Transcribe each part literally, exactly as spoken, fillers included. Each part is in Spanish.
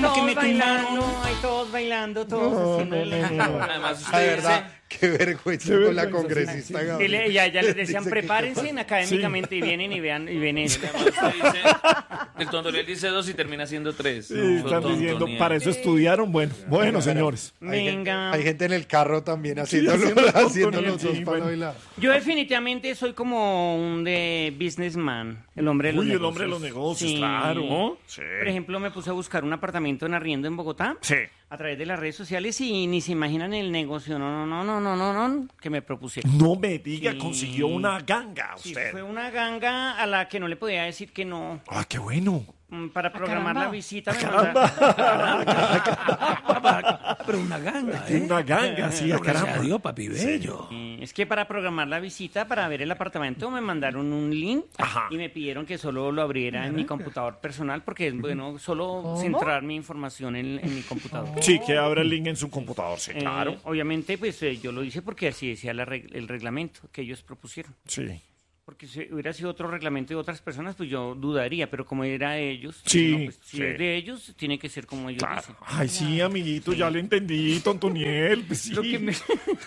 como que me bailando, tumbaron. ahí todos bailando, todos No, haciendo no, el- no, no. Además, La usted verdad, qué vergüenza Qué con la vergüenza, congresista Y Gabriel. le- y a ella les decían, Dice que- prepárense académicamente y vienen y vean y ven dice, esto. además usted dice, el tondoriel dice dos y termina siendo tres. Sí, No, están diciendo, tontonía. para eso estudiaron. Bueno, bueno, señores. Hay gente, Venga. hay gente en el carro también haciéndolo, haciendo el haciendo tontonía, los dos sí, para bueno. bailar. Yo definitivamente soy como un de businessman, el hombre de los Uy, el negocios. hombre de los negocios, Sí. claro. Sí. Por ejemplo, me puse a buscar un apartamento en arriendo en Bogotá. Sí. A través de las redes sociales y ni se imaginan el negocio, no, no, no, no, no, no, que me propusieron. No me diga, Sí. consiguió una ganga Sí, usted. fue una ganga a la que no le podía decir que no. Ah, qué bueno. Mm, Para programar caramba. la visita me Caramba. Pero una ganga, ¿eh? Una ganga, sí, a Gracias a caramba. Dios, papi bello. Eh, Es que para programar la visita, para ver el apartamento, me mandaron un link Ajá. y me pidieron que solo lo abriera en mi computador personal porque es bueno solo centrar mi información en, en mi computador. Sí, que abra el link en su computador, sí, Eh, claro. obviamente, pues eh, yo lo hice porque así decía la reg- el reglamento que ellos propusieron. Sí. Porque si hubiera sido otro reglamento de otras personas, pues yo dudaría, pero como era de ellos, Sí, no, pues, si sí. es de ellos, tiene que ser como ellos Claro. dicen. Ay, sí, amiguito, ya le entendí, Tontoniel. Pues sí. Lo que, me,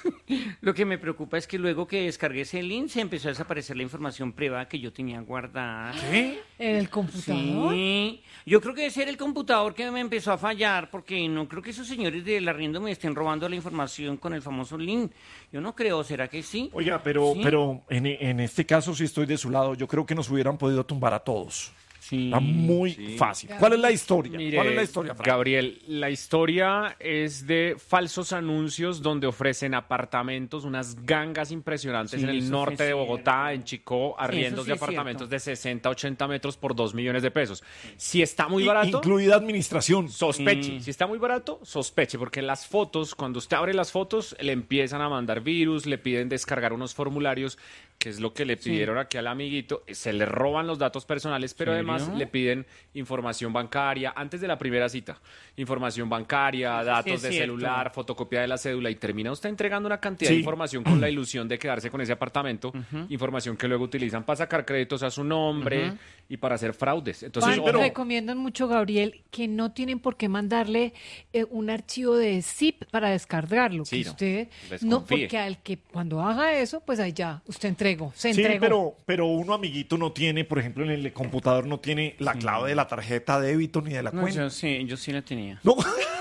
lo que me preocupa es que luego que descargué ese link se empezó a desaparecer la información privada que yo tenía guardada. ¿Qué? ¿En el computador? Sí, yo creo que debe ser el computador que me empezó a fallar, porque no creo que esos señores del arriendo me estén robando la información con el famoso link. Yo no creo, ¿será que sí? Oiga, pero, Sí. pero en, en este caso sí estoy de su lado. Yo creo que nos hubieran podido tumbar a todos. Sí. Está muy fácil. ¿Cuál es la historia? Mire, ¿Cuál es la historia, Fran? Gabriel, la historia es de falsos anuncios donde ofrecen apartamentos, unas gangas impresionantes Sí, en el eso norte sí es de Bogotá, cierto. en Chicó, arriendos sí de es apartamentos cierto. de sesenta, ochenta metros por dos millones de pesos. Si está muy I- barato, Incluida administración. sospeche. Mm. Si está muy barato, sospeche, porque en las fotos, cuando usted abre las fotos, le empiezan a mandar virus, le piden descargar unos formularios, que es lo que le pidieron aquí al amiguito, se le roban los datos personales, pero ¿Serio? además le piden información bancaria antes de la primera cita, información bancaria, sí datos es de cierto. celular, fotocopia de la cédula, y termina usted entregando una cantidad Sí. de información con la ilusión de quedarse con ese apartamento, información que luego utilizan para sacar créditos a su nombre y para hacer fraudes. Entonces, Van- ojo. recomiendan mucho, Gabriel, que no tienen por qué mandarle eh, un archivo de zip para descargarlo. Sí, que no. usted Desconfíe. no, porque al que cuando haga eso, pues ahí ya, usted entregó, se Sí, entregó. pero, pero uno, amiguito, no tiene, por ejemplo, en el computador no tiene la clave de la tarjeta de débito ni de la No, cuenta. yo sí, yo sí la tenía. No,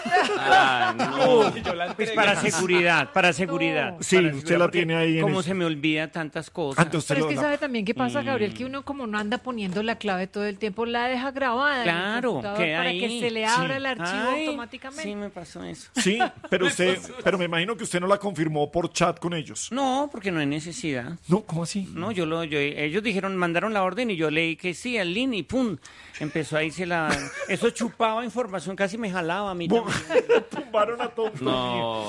Ah, no. Pues para seguridad, para seguridad. Sí, para usted seguridad, la porque tiene ahí en Como el- se me olvida tantas cosas. antes usted Pero lo es que la- sabe también qué pasa, Gabriel, Mm. que uno como no anda poniendo la clave todo el tiempo, la deja grabada en el Claro, computador queda para ahí. que se le abra Sí. el archivo Ay, automáticamente. Sí, me pasó eso. Sí, pero usted, pero me imagino que usted no la confirmó por chat con ellos. No, porque no hay necesidad. No, ¿cómo así? No, yo lo, yo, ellos dijeron, mandaron la orden y yo leí que sí, el link y pum, empezó a irse la, eso chupaba información, casi me jalaba a mí Bo- también. Tumbaron a todos. No.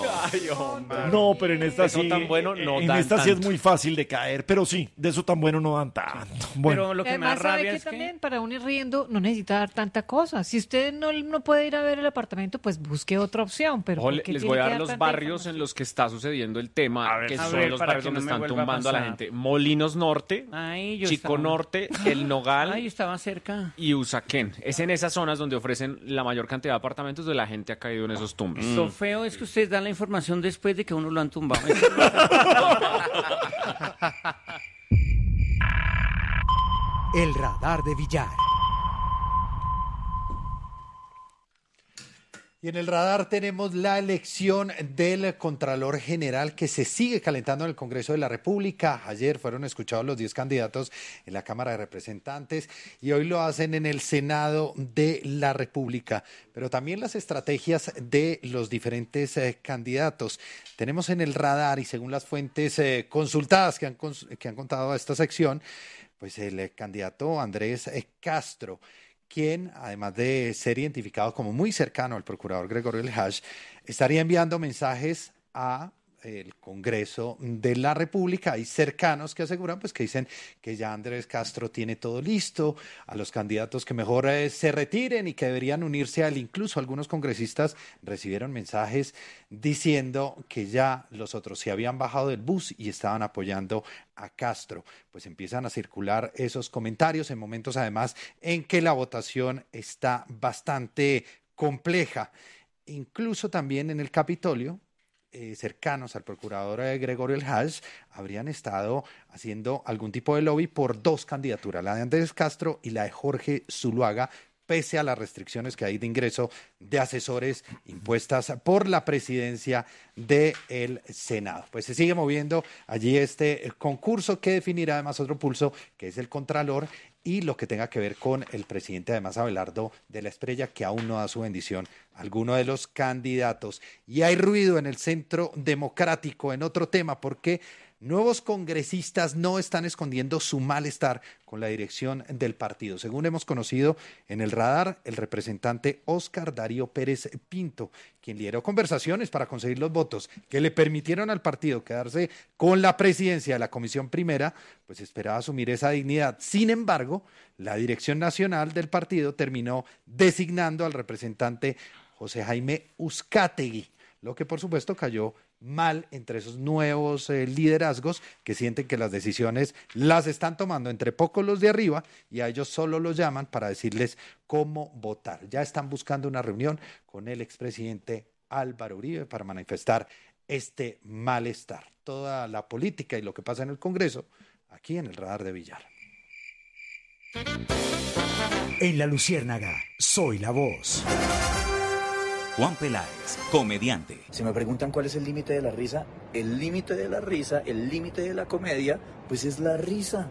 No, pero en esta Eso sí. tan bueno no en dan esta sí es tanto. muy fácil de caer, pero sí, de eso tan bueno no dan tanto. Bueno, Pero lo Y que me da además sabe rabia que es también que... para uno ir riendo no necesita dar tanta cosa. Si usted no, no puede ir a ver el apartamento, pues busque otra opción. Pero Ojo, ¿por le- qué les tiene voy a que dar los tanta barrios información? en los que está sucediendo el tema, ver, que a son ver, los para barrios que no donde me están vuelva a tumbando a la pasar. gente. Molinos Norte, Ay, yo Chico estaba- Norte, El Nogal Ay, estaba cerca. y Usaquén. Es en esas zonas donde ofrecen la mayor cantidad de apartamentos donde la gente ha caído en esos tumbos. Lo feo es que ustedes dan la información después de que uno lo han tumbado. El radar de Villar. Y en el radar tenemos la elección del Contralor General que se sigue calentando en el Congreso de la República. Ayer fueron escuchados los diez candidatos en la Cámara de Representantes y hoy lo hacen en el Senado de la República. Pero también las estrategias de los diferentes eh, candidatos. Tenemos en el radar y según las fuentes eh, consultadas que han, cons- que han contado a esta sección, pues el eh, candidato Andrés eh, Castro, quien, además de ser identificado como muy cercano al procurador Gregorio Elhaj, estaría enviando mensajes a el Congreso de la República. Hay cercanos que aseguran, pues que dicen que ya Andrés Castro tiene todo listo, a los candidatos que mejor eh, se retiren y que deberían unirse a él. Incluso algunos congresistas recibieron mensajes diciendo que ya los otros se habían bajado del bus y estaban apoyando a Castro. Pues empiezan a circular esos comentarios en momentos además en que la votación está bastante compleja. Incluso también en el Capitolio, eh, cercanos al procurador eh, Gregorio El Hajj, habrían estado haciendo algún tipo de lobby por dos candidaturas, la de Andrés Castro y la de Jorge Zuluaga, pese a las restricciones que hay de ingreso de asesores impuestas por la presidencia del Senado. Pues se sigue moviendo allí este concurso que definirá además otro pulso, que es el Contralor, y lo que tenga que ver con el presidente, además Abelardo de la Espriella, que aún no da su bendición a alguno de los candidatos. Y hay ruido en el Centro Democrático en otro tema, porque nuevos congresistas no están escondiendo su malestar con la dirección del partido. Según hemos conocido en el radar, el representante Óscar Darío Pérez Pinto, quien lideró conversaciones para conseguir los votos que le permitieron al partido quedarse con la presidencia de la Comisión Primera, pues esperaba asumir esa dignidad. Sin embargo, la dirección nacional del partido terminó designando al representante José Jaime Uzcategui, lo que por supuesto cayó mal entre esos nuevos eh, liderazgos que sienten que las decisiones las están tomando entre pocos los de arriba y a ellos solo los llaman para decirles cómo votar. Ya están buscando una reunión con el expresidente Álvaro Uribe para manifestar este malestar. Toda la política y lo que pasa en el Congreso, aquí en el Radar de Villar. En La Luciérnaga, soy la voz. Juan Peláez, comediante. Si me preguntan cuál es el límite de la risa, el límite de la risa, el límite de la comedia, pues es la risa.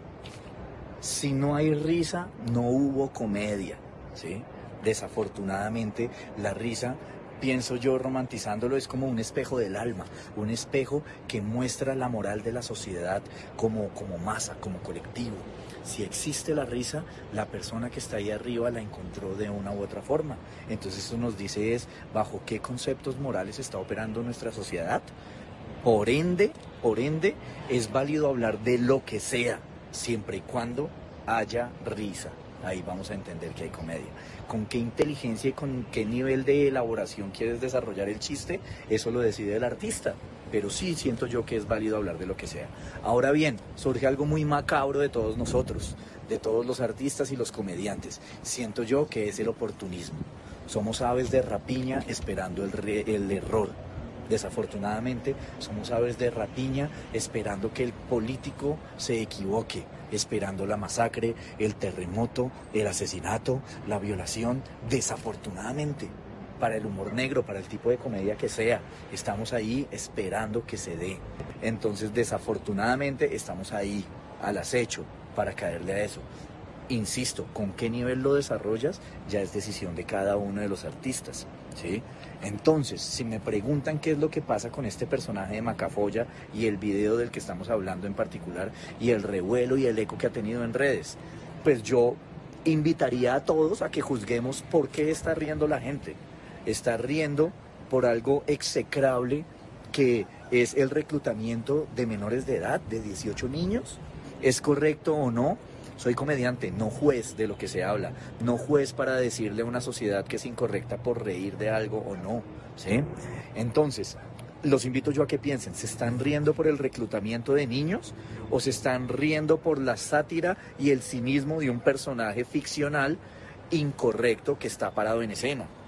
Si no hay risa, no hubo comedia, ¿sí? Desafortunadamente, la risa, pienso yo romantizándolo, es como un espejo del alma, un espejo que muestra la moral de la sociedad como, como masa, como colectivo. Si existe la risa, la persona que está ahí arriba la encontró de una u otra forma. Entonces eso nos dice es bajo qué conceptos morales está operando nuestra sociedad. Por ende, por ende, es válido hablar de lo que sea, siempre y cuando haya risa. Ahí vamos a entender que hay comedia. Con qué inteligencia y con qué nivel de elaboración quieres desarrollar el chiste, eso lo decide el artista. Pero sí siento yo que es válido hablar de lo que sea. Ahora bien, surge algo muy macabro de todos nosotros, de todos los artistas y los comediantes. Siento yo que es el oportunismo. Somos aves de rapiña esperando el, re- el error. Desafortunadamente, somos aves de rapiña esperando que el político se equivoque, esperando la masacre, el terremoto, el asesinato, la violación. Desafortunadamente, para el humor negro, para el tipo de comedia que sea, estamos ahí esperando que se dé. Entonces, desafortunadamente, estamos ahí al acecho para caerle a eso. Insisto, con qué nivel lo desarrollas ya es decisión de cada uno de los artistas, ¿sí? Entonces, si me preguntan qué es lo que pasa con este personaje de Macafolla y el video del que estamos hablando en particular y el revuelo y el eco que ha tenido en redes, pues yo invitaría a todos a que juzguemos por qué está riendo la gente. Está riendo por algo execrable que es el reclutamiento de menores de edad, de dieciocho niños. ¿Es correcto o no? Soy comediante, no juez de lo que se habla, no juez para decirle a una sociedad que es incorrecta por reír de algo o no, ¿sí? Entonces, los invito yo a que piensen, ¿se están riendo por el reclutamiento de niños o se están riendo por la sátira y el cinismo de un personaje ficcional incorrecto que está parado en escena?